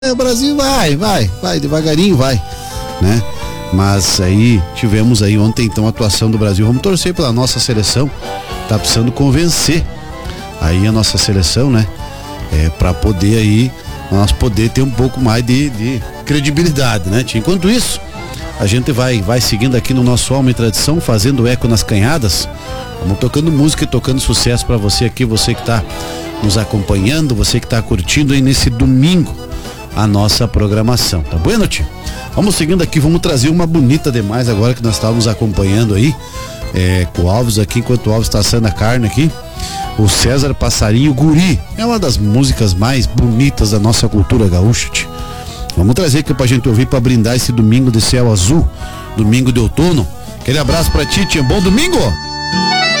o Brasil vai, devagarinho vai, né? Mas aí tivemos aí ontem então a atuação do Brasil. Vamos torcer pela nossa seleção. Tá precisando convencer aí a nossa seleção, né? Para poder aí nós poder ter um pouco mais de credibilidade, né? Enquanto isso, a gente vai seguindo aqui no nosso Alma e Tradição, fazendo eco nas canhadas. Vamos tocando música e tocando sucesso para você aqui, você que tá nos acompanhando, você que tá curtindo aí nesse domingo a nossa programação, tá bueno, tio? Vamos seguindo aqui, vamos trazer uma bonita demais agora que nós estávamos acompanhando aí, com o Alves aqui, enquanto o Alves está assando a carne aqui. O César Passarinho Guri é uma das músicas mais bonitas da nossa cultura gaúcha, tio. Vamos trazer aqui pra gente ouvir, pra brindar esse domingo de céu azul, domingo de outono. Aquele abraço pra ti, tia. Bom domingo!